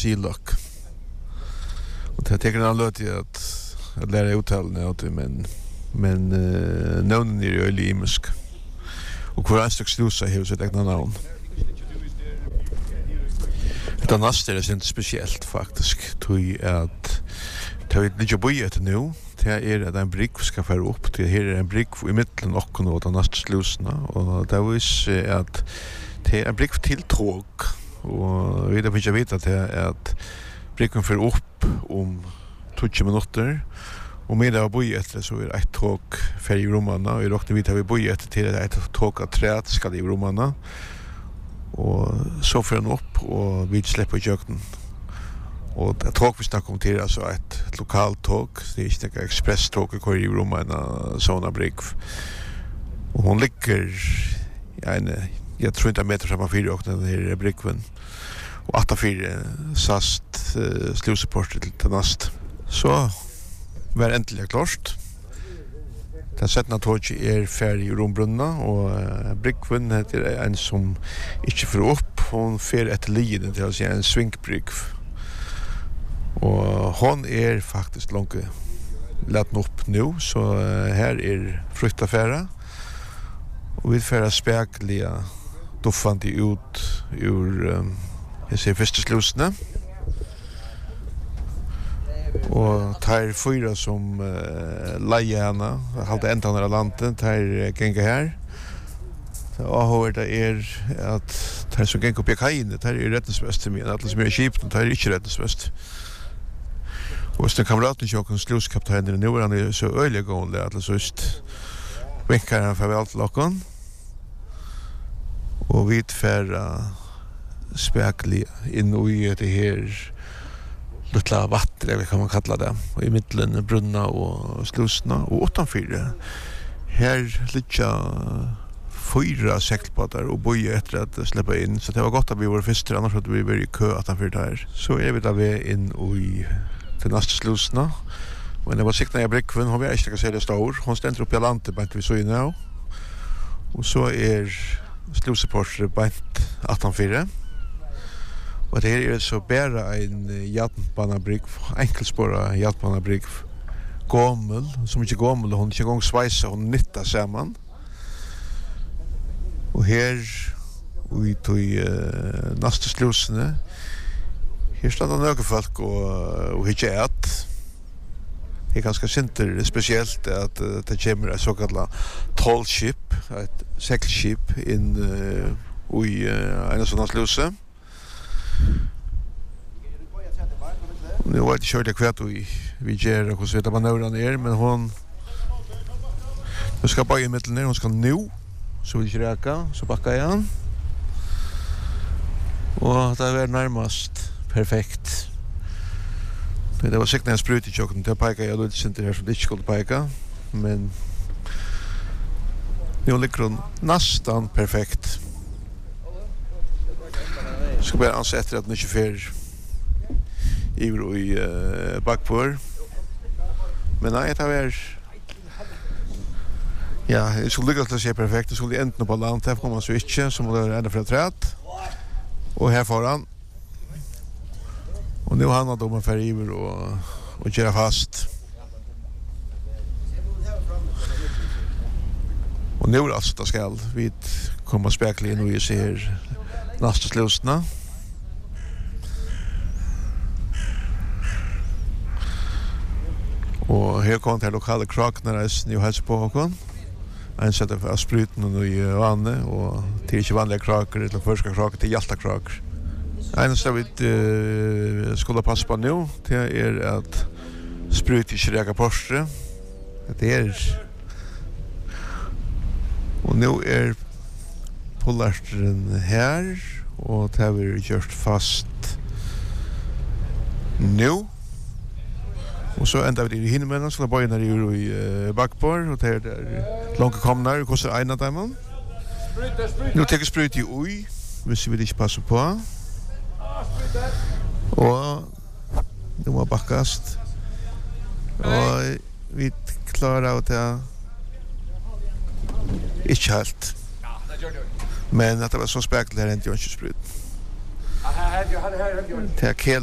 Silok. Och det tycker jag låter att lära uttalen åt men navnen är ju limisk. Och hur ansträck slusa har sitt egna navn. Det nästa är inte speciellt faktiskt. Tog att det är inte böjet nu. Det är att en brygg ska föra upp. Det här är en brygg i mitten och något av nästa slusarna. Och det är att det är en brygg till tåg. Och vi finns jag veta att det är att bryggen föra upp om 20 minuter. Och med det var böjet så är det ett tåg för i romarna. Och i råkning vet att vi böjet till ett tåg av träd ska i romarna. Och så för den upp och vi släpper köken. Och det tåg vi snackar om till alltså ett lokalt tåg. Det är inte ett expresståg i kör i romarna såna brygg. Och hon ligger jag tror inte meter samma fyra och den här bryggen. Och 84 sast slusupport till näst. Så var äntligen klart. Den sättna tåget är färdig i Rombrunna och bryggven heter en som inte får upp. Hon fer ett liden till att säga en svinkbrygg. Och hon är faktiskt långt lätt upp nu så här är fruktaffära. Och vi färra späkliga doffande ut ur jag ser första slusarna. Och tar fyra som lejer henne halta ändan av landet tar gänga här. Och det är att tar så gänga upp i kajen det är rättningsväst till mig alla som är skip tar inte rättningsväst. Och så kamraten jag kan sluskaptenen nu han är så öliggående att så just vinkar han för allt lockon. Och vi färra späkliga in i det här lilla vatten, eller kan man kalla det, och i mitten brunna och slusarna och utanför. Här ligger 4 segelbåtar och boja efter att släppa in, så det var gott att vi var första, annars hade vi varit i kö utanför där. Så är vi där vi in i till nästa slusarna. Men det var sikta i bryggven, hon var inte kan säga det stor. Hon ständer upp i landet, bant vi så in nu. Och så är sluseportet bant 18-4. Och det här är så bara en jatbanabryggv, enkelspåra jatbanabryggv, gammel, som inte gammel, hon inte en gång svejsa, hon nyttar samman. Och här, vi tog nästa slusarna, här står det några folk och hittar ät. Det är ganska synter speciellt att det kommer ett så kallat tollskip, ett segelskip in i en sån slusa. Nu var det kört kvart vi ger och så vet man när men hon ska bara i mitten ner hon ska nu så vill räka så backa igen. Och det var närmast perfekt. Det var säkert en sprut i chocken till peka jag lite synter här så det inte skulle peka men nu ligger hon nästan perfekt. Ska bara ansätta att nu 24 euro i bakpår. Men nej, det var ja, det skulle lyckas att se perfekt. Det skulle ändå på land. Här kommer man så inte som det är ända för träd. Och här får han. Och nu har han dem för iver och köra fast. Och nu alltså det ska vi komma späckligt in och ser nästa slusarna. Och här kommer det lokala kraknare nu hälsa på honom. En sätter för spruten och i vanne och till inte vanliga krakar eller förska krakar till hjälta krakar. En så vi skulle passa på nu det är att spruta i kräka Porsche. Det är och nu är pollarstren här och det har vi gjort fast nu. Och så ända vi i hinnemännen så bara när det i bakpår och det är långt komnar och kostar en av dem. Nu tar jag sprut i oj, hvis vi inte passar på. Och nu må backast. Och vi klarar ut det. Inte helt. Men att det var så späckligt här inte jag inte sprut. Det är